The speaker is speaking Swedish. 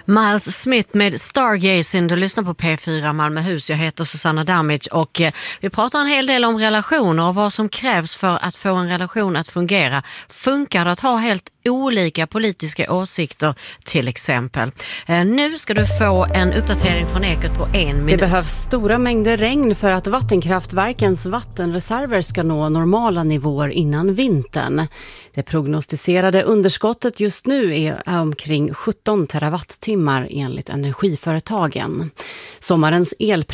Miles Smith med Stargazing. Du lyssnar på P4 Malmöhus. Jag heter Susanna Damic och vi pratar en hel del om relationer och vad som krävs för att få en relation att fungera. Funkar det att ha helt olika politiska åsikter till exempel? Nu ska du få en uppdatering från Ekot på 1 minut. Det behövs stora mängder regn för att vattenkraftverkens vattenreserver ska nå normala nivåer innan vintern. Det prognostiserade underskottet just nu är omkring 17 terawattimmar enligt energiföretagen. Sommarens